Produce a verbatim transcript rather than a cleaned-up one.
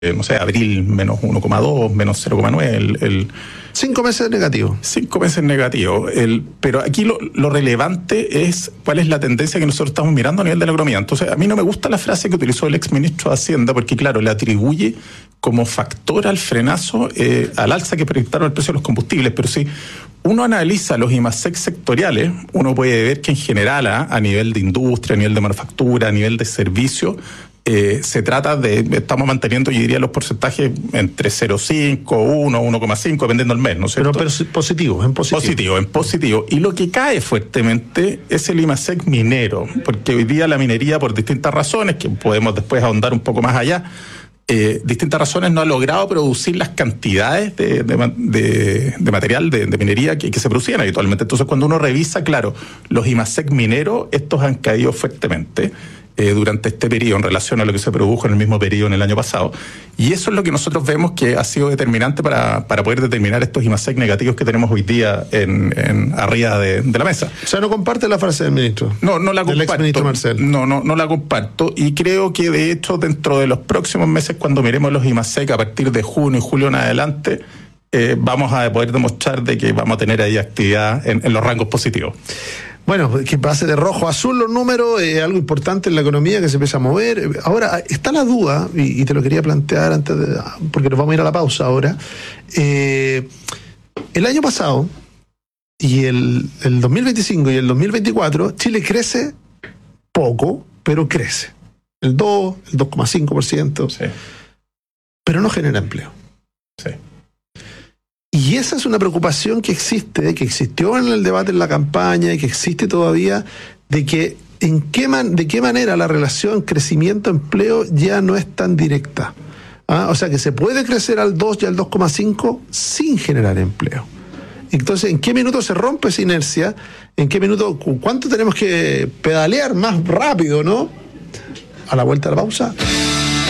eh, no sé, abril menos uno coma dos, menos cero coma nueve, el, el Cinco meses negativo. Cinco meses negativo. El, pero aquí lo, lo relevante es cuál es la tendencia que nosotros estamos mirando a nivel de la economía. Entonces, a mí no me gusta la frase que utilizó el exministro de Hacienda, porque claro, le atribuye como factor al frenazo, eh, al alza que proyectaron el precio de los combustibles. Pero si uno analiza los I más E C sectoriales, uno puede ver que en general, a, a nivel de industria, a nivel de manufactura, a nivel de servicio, Eh, se trata de, estamos manteniendo, yo diría, los porcentajes entre cero coma cinco, uno, uno coma cinco, dependiendo del mes, ¿no es cierto? Pero, pero positivo, en positivo. Positivo, en positivo. Y lo que cae fuertemente es el I más E C minero, porque hoy día la minería, por distintas razones, que podemos después ahondar un poco más allá, eh, distintas razones no ha logrado producir las cantidades de, de, de, de material de, de minería que, que se producían habitualmente. Entonces, cuando uno revisa, claro, los I más E C mineros, estos han caído fuertemente Eh, durante este periodo en relación a lo que se produjo en el mismo periodo en el año pasado. Y eso es lo que nosotros vemos que ha sido determinante para, para poder determinar estos I más E C negativos que tenemos hoy día en, en arriba de, de la mesa. O sea, ¿no comparte la frase del ministro? No, no la comparto. Del exministro Marcel. No, no, no la comparto. Y creo que de hecho dentro de los próximos meses, cuando miremos los I más E C a partir de junio y julio en adelante, eh, vamos a poder demostrar de que vamos a tener ahí actividad en, en los rangos positivos. Bueno, que pase de rojo a azul los números, es eh, algo importante en la economía que se empieza a mover. Ahora, está la duda, y, y te lo quería plantear antes de, porque nos vamos a ir a la pausa ahora. Eh, el año pasado, y el, el dos mil veinticinco y el dos mil veinticuatro, Chile crece poco, pero crece. El dos, el dos coma cinco por ciento, Sí. Pero no genera empleo. Sí. Y esa es una preocupación que existe, que existió en el debate en la campaña y que existe todavía, de que en qué man, de qué manera la relación crecimiento-empleo ya no es tan directa. ¿Ah? O sea, que se puede crecer al dos y al dos coma cinco sin generar empleo. Entonces, ¿en qué minuto se rompe esa inercia? ¿En qué minuto, cuánto tenemos que pedalear más rápido, no? A la vuelta de la pausa.